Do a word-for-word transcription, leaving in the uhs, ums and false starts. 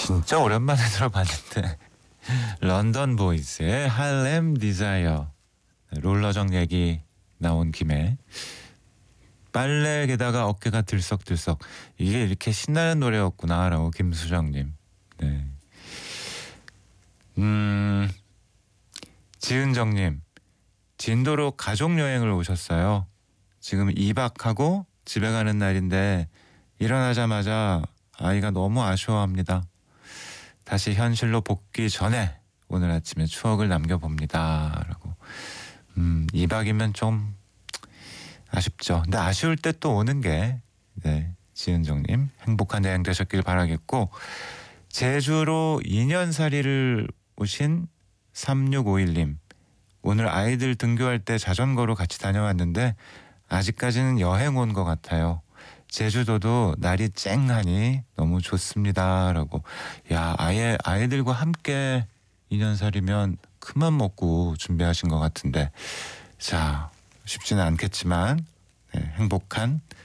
진짜 오랜만에 들어봤는데 런던 보이스의 할렘 디자이어. 롤러정 얘기 나온 김에 빨래 게다가 어깨가 들썩들썩, 이게 이렇게 신나는 노래였구나라고 김수정님. 네. 음 지은정님, 진도로 가족여행을 오셨어요. 지금 이 박하고 집에 가는 날인데 일어나자마자 아이가 너무 아쉬워합니다. 다시 현실로 복귀 전에 오늘 아침에 추억을 남겨봅니다 라고. 음, 이 박이면 좀 아쉽죠. 근데 아쉬울 때 또 오는 게, 네, 지은정님 행복한 여행 되셨길 바라겠고, 제주로 이 년살이를 오신 삼육오일님, 오늘 아이들 등교할 때 자전거로 같이 다녀왔는데 아직까지는 여행 온 것 같아요. 제주도도 날이 쨍하니 너무 좋습니다 라고. 야, 아예 아이들과 함께 이 년살이면 큰맘 먹고 준비하신 것 같은데, 자, 쉽지는 않겠지만 네, 행복한